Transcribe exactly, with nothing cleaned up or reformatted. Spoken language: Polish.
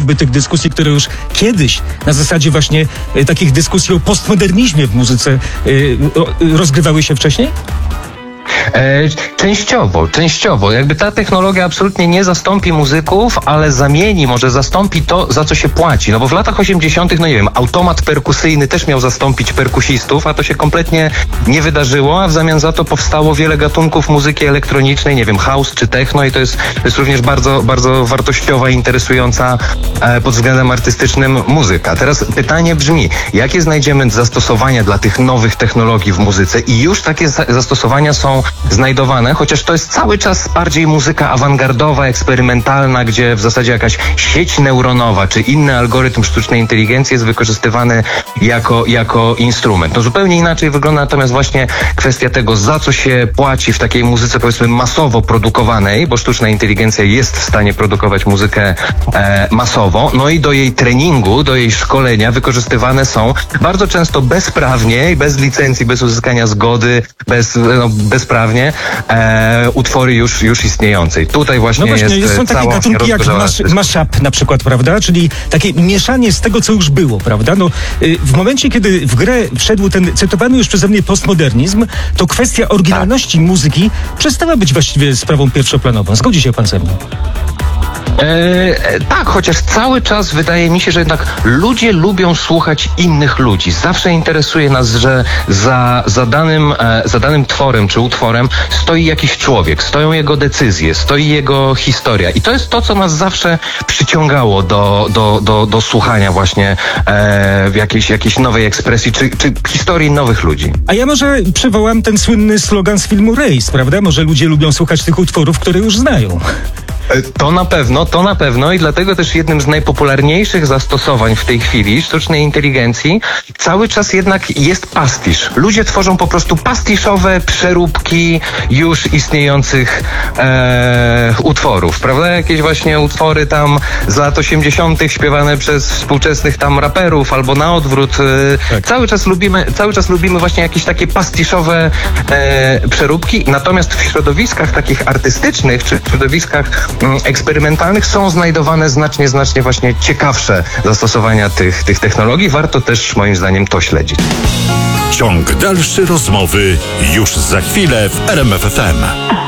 jakby tych dyskusji, które już kiedyś na zasadzie właśnie y, takich dyskusji o postmodernizmie w muzyce y, y, rozgrywały się wcześniej? E, częściowo, częściowo. Jakby ta technologia absolutnie nie zastąpi muzyków, ale zamieni, może zastąpi to, za co się płaci. No bo w latach osiemdziesiątych, no nie wiem, automat perkusyjny też miał zastąpić perkusistów, a to się kompletnie nie wydarzyło, a w zamian za to powstało wiele gatunków muzyki elektronicznej, nie wiem, house czy techno i to jest, to jest również bardzo, bardzo wartościowa i interesująca e, pod względem artystycznym muzyka. Teraz pytanie brzmi, jakie znajdziemy zastosowania dla tych nowych technologii w muzyce i już takie za- zastosowania są znajdowane, chociaż to jest cały czas bardziej muzyka awangardowa, eksperymentalna, gdzie w zasadzie jakaś sieć neuronowa czy inny algorytm sztucznej inteligencji jest wykorzystywany jako, jako instrument. No zupełnie inaczej wygląda natomiast właśnie kwestia tego, za co się płaci w takiej muzyce powiedzmy masowo produkowanej, bo sztuczna inteligencja jest w stanie produkować muzykę e, masowo, no i do jej treningu, do jej szkolenia wykorzystywane są bardzo często bezprawnie i bez licencji, bez uzyskania zgody, bez, no, bezprawnie e, utwory już, już istniejącej. Tutaj właśnie, no właśnie jest są takie gatunki jak mash, mashup na przykład, prawda? Czyli takie mieszanie z tego, co już było, prawda? No, y, w momencie, kiedy w grę wszedł ten cytowany już przeze mnie postmodernizm, to kwestia oryginalności tak. muzyki przestała być właściwie sprawą pierwszoplanową. Zgodzi się pan ze mną? E, tak, chociaż cały czas wydaje mi się, że jednak ludzie lubią słuchać innych ludzi. Zawsze interesuje nas, że za, za, danym, e, za danym tworem czy utworem stoi jakiś człowiek, stoją jego decyzje, stoi jego historia. I to jest to, co nas zawsze przyciągało do, do, do, do słuchania właśnie e, w jakiejś, jakiejś nowej ekspresji czy, czy historii nowych ludzi. A ja może przywołam ten słynny slogan z filmu Race, prawda? Może ludzie lubią słuchać tych utworów, które już znają. To na pewno, to na pewno i dlatego też jednym z najpopularniejszych zastosowań w tej chwili sztucznej inteligencji cały czas jednak jest pastisz. Ludzie tworzą po prostu pastiszowe przeróbki już istniejących e, utworów, prawda? Jakieś właśnie utwory tam z lat osiemdziesiątych śpiewane przez współczesnych tam raperów albo na odwrót. E, tak. Cały czas lubimy, cały czas lubimy właśnie jakieś takie pastiszowe e, przeróbki, natomiast w środowiskach takich artystycznych czy w środowiskach eksperymentalnych są znajdowane znacznie, znacznie właśnie ciekawsze zastosowania tych, tych technologii. Warto też moim zdaniem to śledzić. Ciąg dalszy rozmowy już za chwilę w R M F F M.